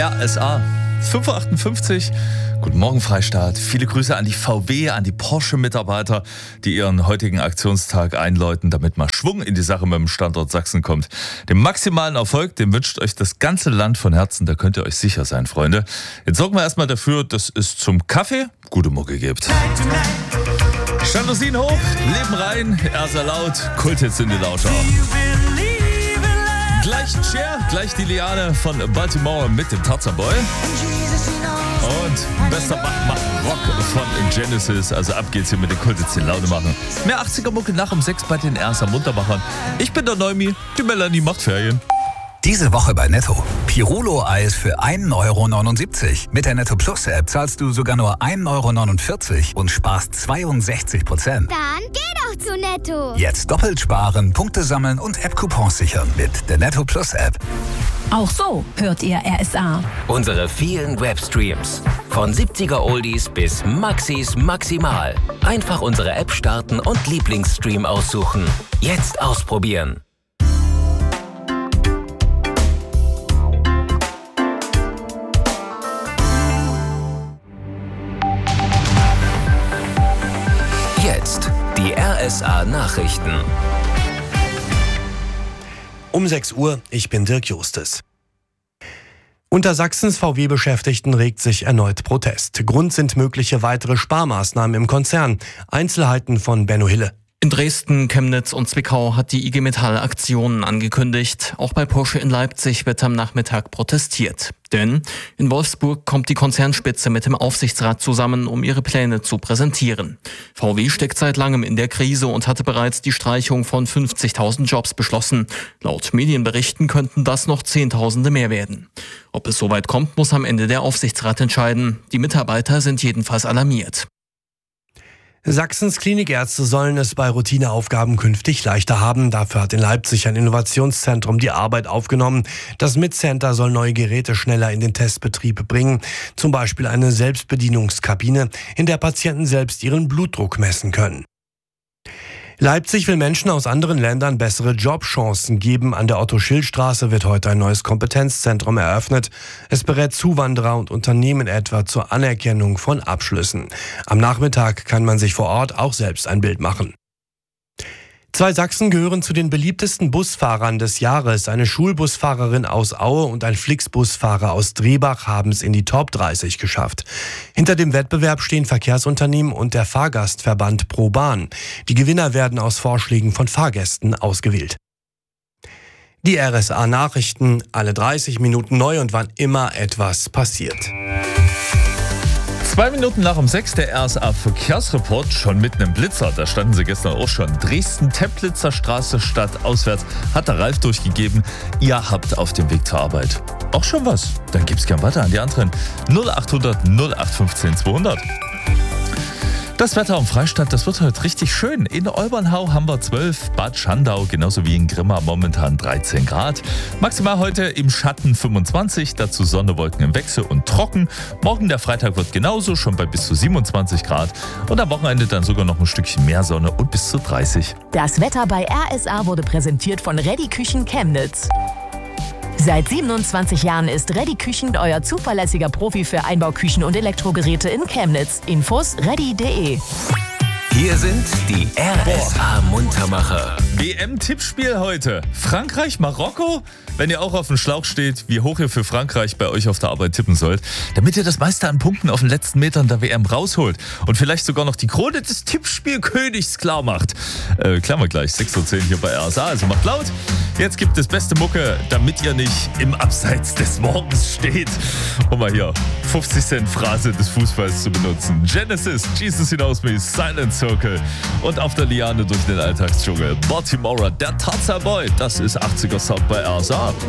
RSA 5:58 Uhr. Guten Morgen, Freistaat. Viele Grüße an die VW, an die Porsche-Mitarbeiter, die ihren heutigen Aktionstag einläuten, damit mal Schwung in die Sache mit dem Standort Sachsen kommt. Den maximalen Erfolg, den wünscht euch das ganze Land von Herzen. Da könnt ihr euch sicher sein, Freunde. Jetzt sorgen wir erstmal dafür, dass es zum Kaffee gute Mucke gibt. Jalousien hoch, Leben rein, RSA laut, Kulthits in die Lauscher. Gleich Cher, gleich die Liane von Baltimore mit dem Tarzan Boy. Und bester Rock von Genesis. Also ab geht's hier mit den Kulthits, die Laune machen. Mehr 80er-Mucke nach um 6 bei den RSA Muntermachern. Ich bin der Neumi, die Melanie macht Ferien. Diese Woche bei Netto. Pirolo-Eis für 1,79 €. Mit der Netto Plus App zahlst du sogar nur 1,49 € und sparst 62%. Dann geh doch zu Netto. Jetzt doppelt sparen, Punkte sammeln und App-Coupons sichern mit der Netto Plus App. Auch so hört ihr RSA. Unsere vielen Webstreams. Von 70er Oldies bis Maxis Maximal. Einfach unsere App starten und Lieblingsstream aussuchen. Jetzt ausprobieren. Jetzt die RSA Nachrichten. Um 6 Uhr, ich bin Dirk Justes. Unter Sachsens VW-Beschäftigten regt sich erneut Protest. Grund sind mögliche weitere Sparmaßnahmen im Konzern. Einzelheiten von Benno Hille. In Dresden, Chemnitz und Zwickau hat die IG Metall Aktionen angekündigt. Auch bei Porsche in Leipzig wird am Nachmittag protestiert. Denn in Wolfsburg kommt die Konzernspitze mit dem Aufsichtsrat zusammen, um ihre Pläne zu präsentieren. VW steckt seit langem in der Krise und hatte bereits die Streichung von 50.000 Jobs beschlossen. Laut Medienberichten könnten das noch Zehntausende mehr werden. Ob es soweit kommt, muss am Ende der Aufsichtsrat entscheiden. Die Mitarbeiter sind jedenfalls alarmiert. Sachsens Klinikärzte sollen es bei Routineaufgaben künftig leichter haben. Dafür hat in Leipzig ein Innovationszentrum die Arbeit aufgenommen. Das MIT-Center soll neue Geräte schneller in den Testbetrieb bringen. Zum Beispiel eine Selbstbedienungskabine, in der Patienten selbst ihren Blutdruck messen können. Leipzig will Menschen aus anderen Ländern bessere Jobchancen geben. An der Otto-Schill-Straße wird heute ein neues Kompetenzzentrum eröffnet. Es berät Zuwanderer und Unternehmen etwa zur Anerkennung von Abschlüssen. Am Nachmittag kann man sich vor Ort auch selbst ein Bild machen. 2 Sachsen gehören zu den beliebtesten Busfahrern des Jahres. Eine Schulbusfahrerin aus Aue und ein Flixbusfahrer aus Drebach haben es in die Top 30 geschafft. Hinter dem Wettbewerb stehen Verkehrsunternehmen und der Fahrgastverband ProBahn. Die Gewinner werden aus Vorschlägen von Fahrgästen ausgewählt. Die RSA Nachrichten, alle 30 Minuten neu und wann immer etwas passiert. 2 Minuten nach um 6 der RSA Verkehrsreport, schon mitten im Blitzer. Da standen sie gestern auch schon. Dresden-Teplitzer Straße stadtauswärts hat der Ralf durchgegeben. Ihr habt auf dem Weg zur Arbeit auch schon was. Dann gibt's gern weiter an die anderen. 0800 0815 200. Das Wetter am Freistaat, das wird heute richtig schön. In Olbernhau haben wir 12, Bad Schandau genauso wie in Grimma momentan 13 Grad. Maximal heute im Schatten 25, dazu Sonne, Wolken im Wechsel und trocken. Morgen der Freitag wird genauso, schon bei bis zu 27 Grad. Und am Wochenende dann sogar noch ein Stückchen mehr Sonne und bis zu 30. Das Wetter bei RSA wurde präsentiert von Reddy Küchen Chemnitz. Seit 27 Jahren ist Reddy Küchen euer zuverlässiger Profi für Einbauküchen und Elektrogeräte in Chemnitz. Infos reddy.de. Hier sind die RSA Muntermacher. WM-Tippspiel heute. Frankreich, Marokko? Wenn ihr auch auf dem Schlauch steht, wie hoch ihr für Frankreich bei euch auf der Arbeit tippen sollt, damit ihr das meiste an Punkten auf den letzten Metern der WM rausholt und vielleicht sogar noch die Krone des Tippspielkönigs klar macht. Klären wir gleich, 6:10 Uhr hier bei RSA, also macht laut. Jetzt gibt es beste Mucke, damit ihr nicht im Abseits des Morgens steht. Um mal hier 50 Cent Phrase des Fußballs zu benutzen. Genesis, Jesus hinaus me, Silent Circle und auf der Liane durch den Alltagsdschungel. Baltimore, der Tarzan Boy, das ist 80er Sound bei RSA.